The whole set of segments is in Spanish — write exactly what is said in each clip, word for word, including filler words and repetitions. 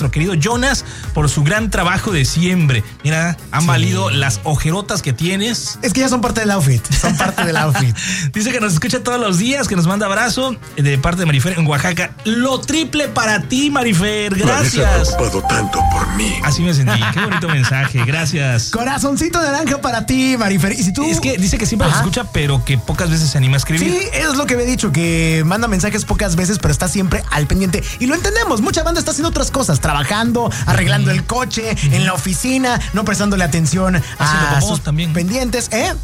nuestro querido Jonas por su gran trabajo de siempre. Mira, han sí. valido las ojerotas que tienes. Es que ya son parte del outfit, son parte del outfit. Dice que nos escucha todos los días, que nos manda abrazo de parte de Marifer en Oaxaca. Lo triple para ti, Marifer, gracias. Me has preocupado tanto por mí. Así me sentí, qué bonito mensaje, gracias. Corazoncito naranja para ti, Marifer. Y si tú... Es que dice que siempre nos escucha, pero que pocas veces se anima a escribir. Sí, es lo que me he dicho, que manda mensajes pocas veces, pero está siempre al pendiente. Y lo entendemos, mucha banda está haciendo otras cosas, trabajando, arreglando mm. el coche, mm. en la oficina, no prestándole atención a sus también. pendientes, ¿eh?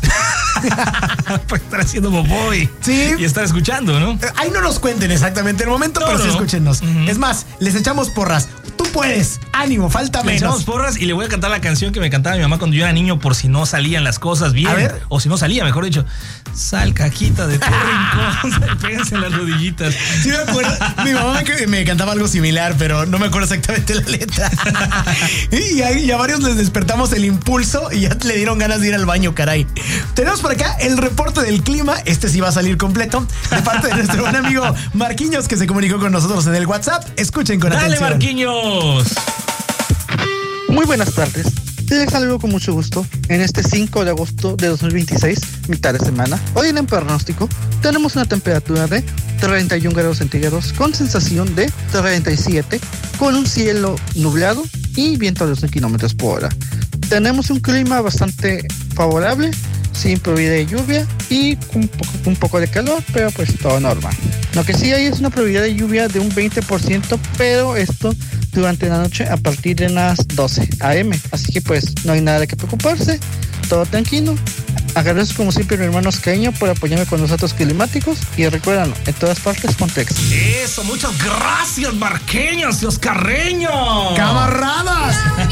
Pues estar haciendo boboy. Sí. Y estar escuchando, ¿no? Ahí no nos cuenten exactamente el momento, no, pero no, sí escúchenos. Uh-huh. Es más, les echamos porras. Tú puedes, ánimo, falta menos. Le echamos porras y le voy a cantar la canción que me cantaba mi mamá cuando yo era niño por si no salían las cosas bien. A ver. O si no salía, mejor dicho. Sal, cajita de tu rincón. Péguense en las rodillitas. Sí, me acuerdo. Mi mamá me, me cantaba algo similar, pero no me acuerdo exactamente la letra. y, a, y a varios les despertamos el impulso y ya le dieron ganas de ir al baño, caray. Tenemos por acá el reporte del clima. Este sí va a salir completo. De parte de nuestro buen amigo Marquinhos, que se comunicó con nosotros en el WhatsApp. Escuchen con Dale, atención. Dale, Marquinhos. Muy buenas tardes. Les saludo con mucho gusto en este cinco de agosto de dos mil veintiséis, mitad de semana. Hoy en el pronóstico tenemos una temperatura de treinta y un grados centígrados con sensación de treinta y siete, con un cielo nublado y viento de doce kilómetros por hora. Tenemos un clima bastante favorable, sin probabilidad de lluvia y un poco, un poco de calor, pero pues todo normal. Lo que sí hay es una probabilidad de lluvia de un veinte por ciento, pero esto durante la noche a partir de las doce a eme. Así que pues no hay nada de que preocuparse, todo tranquilo. Agradezco como siempre a mi hermano Oscaño por apoyarme con los datos climáticos y recuerdan, en todas partes Pontex. Eso, muchas gracias, Marqueños y Oscarreños. ¡Camaradas!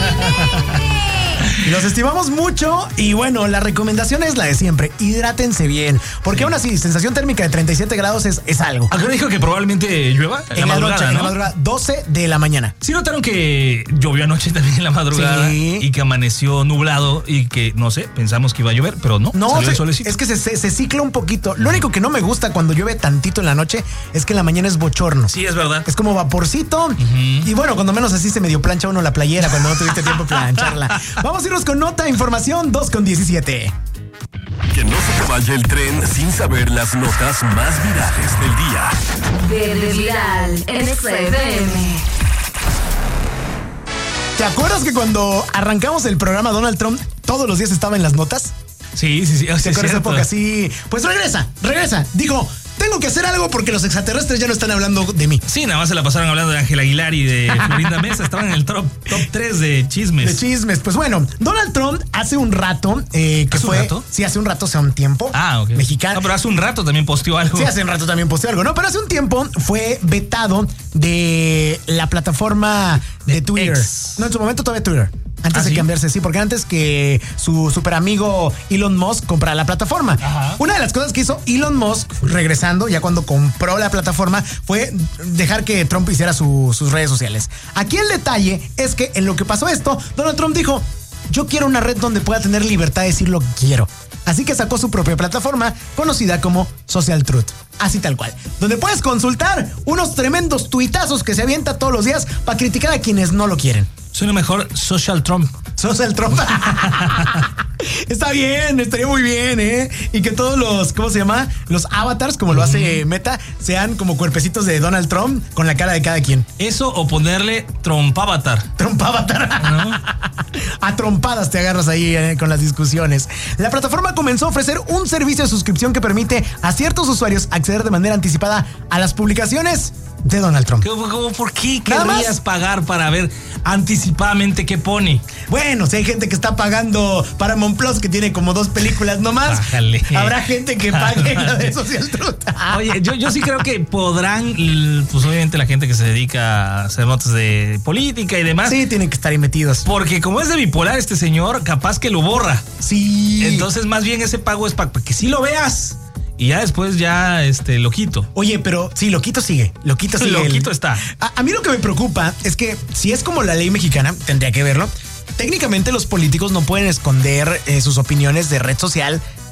Los estimamos mucho y bueno, la recomendación es la de siempre, hidrátense bien, porque sí. aún así, sensación térmica de treinta y siete grados es, es algo. ¿Alguien dijo que probablemente llueva? En, en la, la madrugada, noche, ¿no? En la madrugada, doce de la mañana. ¿Sí notaron que llovió anoche también en la madrugada? Sí. Y que amaneció nublado y que, no sé, pensamos que iba a llover, pero no, no salió el solecito. Es que se, se, se cicla un poquito. Lo único que no me gusta cuando llueve tantito en la noche es que en la mañana es bochorno. Sí, es verdad. Es como vaporcito. Uh-huh. Y bueno, cuando menos así se medio plancha uno la playera cuando no tuviste tiempo de plancharla. Vamos a irnos con nota, información, dos con diecisiete. Que no se te vaya el tren sin saber las notas más virales del día. Verde Viral en X F M. ¿Te acuerdas que cuando arrancamos el programa Donald Trump todos los días estaba en las notas? Sí, sí, sí. ¿Te acuerdas esa época? Sí. Pues regresa, regresa. Dijo, tengo que hacer algo porque los extraterrestres ya no están hablando de mí. Sí, nada más se la pasaron hablando de Ángel Aguilar y de Florinda Mesa. Estaban en el top, top tres de chismes. De chismes. Pues bueno, Donald Trump hace un rato, eh, que ¿Hace fue... un rato? Sí, hace un rato, hace un tiempo. Ah, ok. Mexicano. No, pero hace un rato también posteó algo. Sí, hace un rato también posteó algo, ¿no? Pero hace un tiempo fue vetado de la plataforma de, de Twitter. X. No, en su momento todavía Twitter. Antes ¿Ah, de sí? cambiarse, sí, porque antes que su super amigo Elon Musk comprara la plataforma. Ajá. Una de las cosas que hizo Elon Musk, regresando, ya cuando compró la plataforma, fue dejar que Trump hiciera su, sus redes sociales. Aquí el detalle es que en lo que pasó esto, Donald Trump dijo, yo quiero una red donde pueda tener libertad de decir lo que quiero. Así que sacó su propia plataforma, conocida como Social Truth. Así tal cual. Donde puedes consultar unos tremendos tuitazos que se avienta todos los días para criticar a quienes no lo quieren. Suena mejor Social Trump. Social Trump. Está bien, estaría muy bien, ¿eh? Y que todos los, ¿cómo se llama? Los avatars, como lo hace Meta, sean como cuerpecitos de Donald Trump con la cara de cada quien. Eso o ponerle Trompavatar. Trompavatar. ¿No? A trompadas te agarras ahí eh, con las discusiones. La plataforma comenzó a ofrecer un servicio de suscripción que permite a ciertos usuarios acceder de manera anticipada a las publicaciones de Donald Trump. ¿Cómo, ¿Por qué querrías pagar para ver anticipadamente qué pone? Bueno, si hay gente que está pagando Paramount Plus, que tiene como dos películas nomás, Bájale. Habrá gente que pague la de Social Truth. Oye, yo, yo sí creo que podrán, pues obviamente la gente que se dedica a hacer notas de política y demás. Sí, tienen que estar ahí metidos. Porque como es de bipolar este señor, capaz que lo borra. Sí. Entonces más bien ese pago es para que sí lo veas. Y ya después ya este Loquito. Oye, pero sí, Loquito sigue. Loquito sigue. Loquito el... está. A, a mí lo que me preocupa es que si es como la ley mexicana, tendría que verlo. Técnicamente los políticos no pueden esconder eh, sus opiniones de red social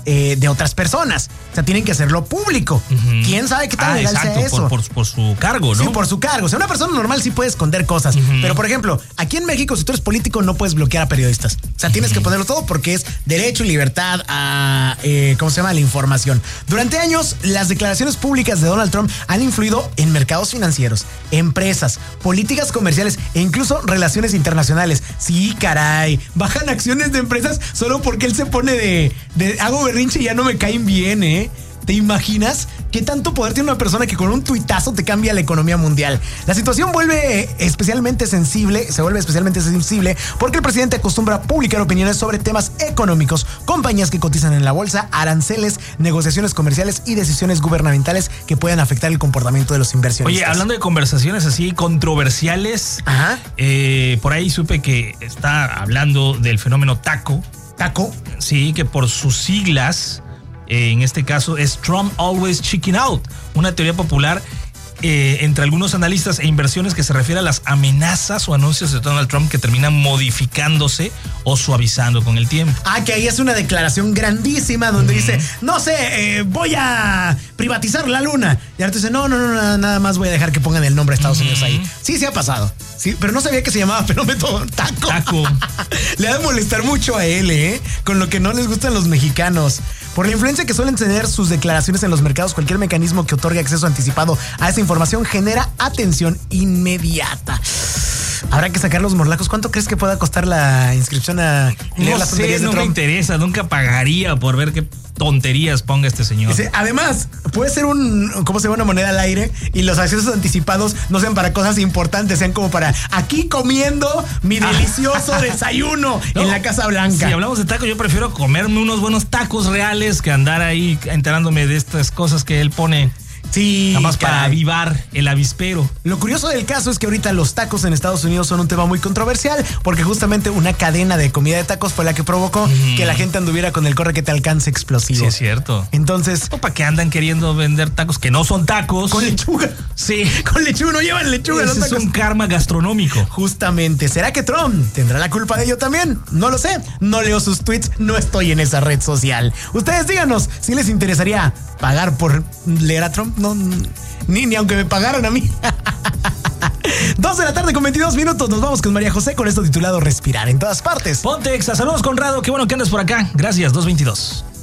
eh, de otras personas. O sea, tienen que hacerlo público. Uh-huh. ¿Quién sabe qué tan ah, legal exacto, sea eso? Por, por, por su cargo, ¿no? Sí, por su cargo. O sea, una persona normal sí puede esconder cosas. Uh-huh. Pero, por ejemplo, aquí en México, si tú eres político, no puedes bloquear a periodistas. O sea, tienes uh-huh. que ponerlo todo porque es derecho y libertad a, eh, ¿cómo se llama?, la información. Durante años, las declaraciones públicas de Donald Trump han influido en mercados financieros, empresas, políticas comerciales e incluso relaciones internacionales. Sí, caray. Bajan acciones de empresas solo porque él se pone de, de hago berrinche y ya no me caen bien, ¿eh? ¿Te imaginas qué tanto poder tiene una persona que con un tuitazo te cambia la economía mundial? La situación vuelve especialmente sensible, se vuelve especialmente sensible porque el presidente acostumbra a publicar opiniones sobre temas económicos, compañías que cotizan en la bolsa, aranceles, negociaciones comerciales y decisiones gubernamentales que puedan afectar el comportamiento de los inversionistas. Oye, hablando de conversaciones así controversiales, Ajá. Eh, por ahí supe que está hablando del fenómeno taco. ¿Taco? Sí, que por sus siglas... en este caso es Trump Always Chicken Out, una teoría popular eh, entre algunos analistas e inversiones que se refiere a las amenazas o anuncios de Donald Trump que terminan modificándose o suavizando con el tiempo. Ah, que ahí es una declaración grandísima donde uh-huh. dice, no sé, eh, voy a privatizar la luna. Y ahora dice, no, no, no, nada más voy a dejar que pongan el nombre de Estados uh-huh. Unidos ahí. Sí, sí ha pasado. Sí, pero no sabía que se llamaba fenómeno taco. Taco. Le ha de molestar mucho a él, ¿eh? Con lo que no les gustan los mexicanos. Por la influencia que suelen tener sus declaraciones en los mercados, cualquier mecanismo que otorgue acceso anticipado a esa información genera atención inmediata. Habrá que sacar los morlacos. ¿Cuánto crees que pueda costar la inscripción a leer no las sé, tonterías de no Trump? Me interesa, nunca pagaría por ver qué tonterías ponga este señor. Dice, además, puede ser un, ¿cómo se llama?, una moneda al aire y los accesos anticipados no sean para cosas importantes, sean como para aquí comiendo mi delicioso desayuno no, en la Casa Blanca. Si hablamos de tacos, yo prefiero comerme unos buenos tacos reales que andar ahí enterándome de estas cosas que él pone. Sí, nada más caray. Para avivar el avispero. Lo curioso del caso es que ahorita los tacos en Estados Unidos son un tema muy controversial porque justamente una cadena de comida de tacos fue la que provocó mm. que la gente anduviera con el corre que te alcance explosivo. Sí, es cierto. Entonces, ¿o para qué andan queriendo vender tacos que no son tacos? Con lechuga. Sí. Con lechuga, no llevan lechuga. Ese los es tacos. un karma gastronómico. Justamente. ¿Será que Trump tendrá la culpa de ello también? No lo sé. No leo sus tweets, no estoy en esa red social. Ustedes díganos si les interesaría pagar por leer a Trump. No, ni, ni aunque me pagaran a mí. Dos de la tarde con veintidós minutos. Nos vamos con María José con esto titulado Respirar en todas partes. Ponte Exa. Saludos, Conrado. Qué bueno que andas por acá. Gracias, dos veintidós.